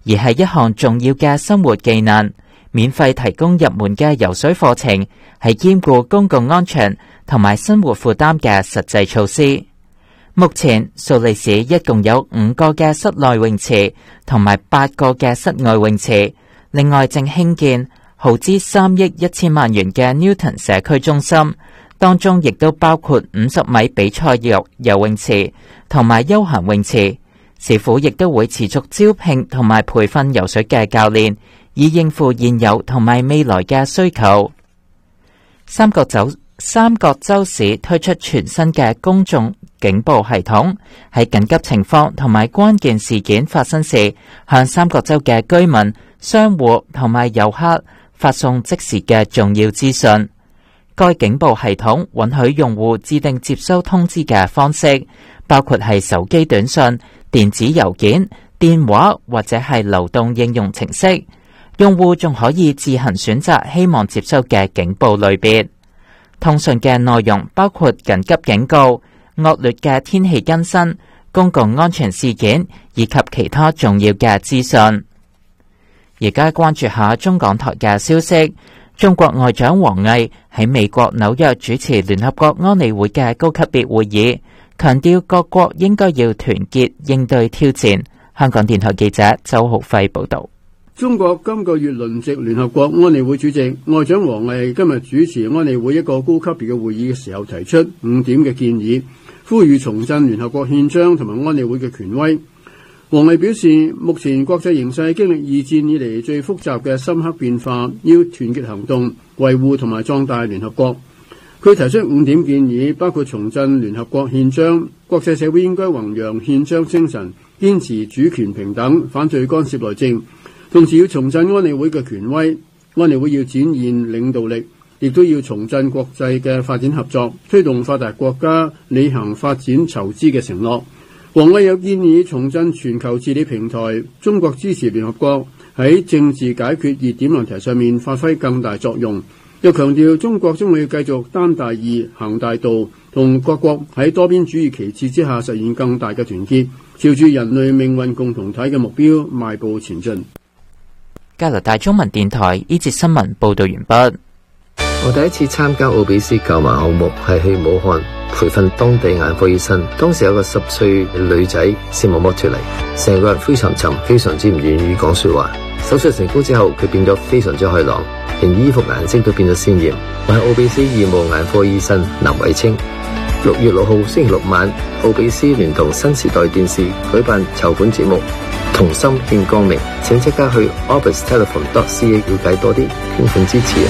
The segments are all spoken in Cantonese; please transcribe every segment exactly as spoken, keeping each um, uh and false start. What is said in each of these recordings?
而係一項重要嘅生活技能。免費提供入門嘅游水課程，係兼顧公共安全同埋生活負擔嘅實際措施。目前蘇黎世一共有五個嘅室內泳池同埋八個嘅室外泳池，另外正興建耗資三億一千萬元嘅 Newton 社區中心，當中亦都包括五十米比賽游游泳池同埋休閒泳池。市府亦都會持續招聘同埋培訓游水嘅教練，以應付現有同埋未來嘅需求。三角洲三角洲市推出全新嘅公眾警報系統，喺緊急情況同埋關鍵事件發生時，向三角洲嘅居民、商戶同埋遊客發送即時嘅重要資訊。該警報系統允許用戶自定接收通知嘅方式，包括係手機短信、電子郵件、電話或者係流動應用程式。用戶仲可以自行選擇希望接收嘅警報類別。通訊嘅內容包括緊急警告、惡劣嘅天氣更新、公共安全事件以及其他重要嘅資訊。而家關注下中港台嘅消息。中國外長王毅喺美國紐約主持聯合國安理會嘅高級別會議，強調各國應該要團結應對挑戰。香港電台記者周浩輝報道。 中國今個月輪值聯合國安理會主席，外長王毅今日主持安理會一個高級別嘅會議嘅時候，提出五點嘅建議，呼籲重振聯合國憲章同埋安理會嘅權威。王毅表示，目前國際形勢經歷二戰以嚟最複雜嘅深刻變化，要團結行動，維護同埋壯大聯合國。佢提出五點建議，包括重振聯合國憲章，國際社會應該弘揚憲章精神，堅持主權平等，反對干涉內政。同時要重振安理會嘅權威，安理會要展現領導力，亦都要重振國際嘅發展合作，推動發達國家履行發展籌資嘅承諾。王毅有建議重振全球治理平台，中國支持聯合國喺政治解決熱點問題上面發揮更大作用。又強調中國將會繼續擔大義、行大道，同各國喺多邊主義旗幟之下實現更大嘅團結，朝住人類命運共同體嘅目標邁步前進。 加拿大中文電台呢節新聞報道完畢。 我第一次參加奧比斯購盲項目係去武漢培訓當地眼科醫生，當時有個十歲女仔視網膜脫離，成個人灰沉沉，非常之唔願意講說話。手術成功之後，佢變咗非常之開朗，連衣服顏色都變得鮮艷。我係奧比斯義務眼科醫生林偉清。六月六號星期六晚，奧比斯聯同新時代電視舉辦籌款節目，同心獻光明，請即刻去 orbis telephone dot c a 了解多啲，捐款支持啊！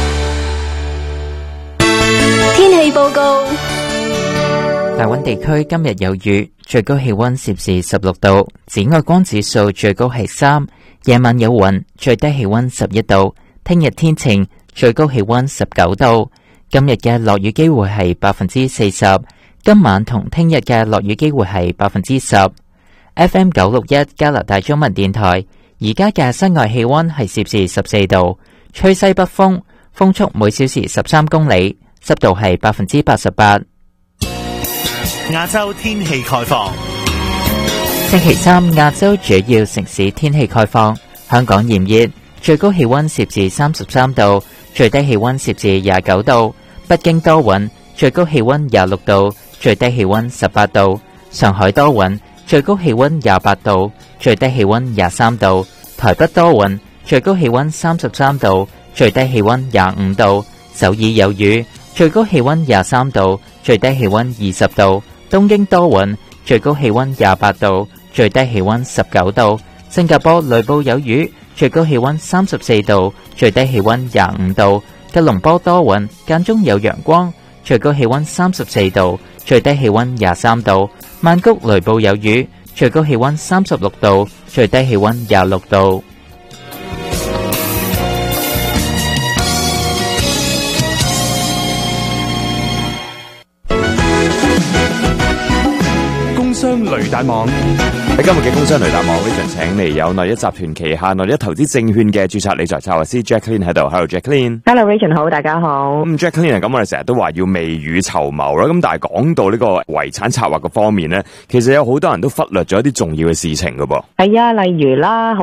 天氣報告。 大溫地區今日有雨，最高氣溫攝氏十六度，紫外光指數最高係三，夜晚有雲，最低氣溫十一度。聽日天晴，最高氣溫十九度。今日嘅落雨機會係百分之四十，今晚同聽日嘅落雨機會係百分之十。F M 九六一加拿大中文電台，而家嘅室外氣溫係攝氏十四度，吹西北風，風速每小時十三公里，濕度係百分之八十八。 亞洲天氣概況。 星期三亞洲主要城市天氣概況：香港炎熱，最高氣溫攝氏三十三度，最低氣溫攝氏廿九度；北京多雲，最高氣溫廿六度，最低氣溫十八度；上海多雲，最高氣溫廿八度，最低氣溫廿三度；台北多雲，最高氣溫三十三度，最低氣溫廿五度；首爾有雨，最高氣溫廿三度，最低氣溫二十度；東京多雲，最高氣溫廿八度，最低氣溫十九度；新加坡雷暴有雨，最高氣溫三十四度，最低氣溫廿五度；吉隆坡多雲，間中有陽光，最高氣溫三十四度，最低氣溫廿三度；曼谷雷暴有雨，最高氣溫三十六度，最低氣溫廿六度。 工商雷達網喺今日嘅工商雷達網呢場，請嚟有內一集團旗下內一投資證券嘅註冊理財策劃師 Jacqueline 喺度。Hello Jacqueline。Hello Rachel， 好，大家好。 咁 Jacqueline 咁我哋成日都話要未雨綢繆啦，咁但係講到呢個遺產策劃嘅方面咧，其實有好多人都忽略咗一啲重要嘅事情噶噃。 係啊，例如啦，好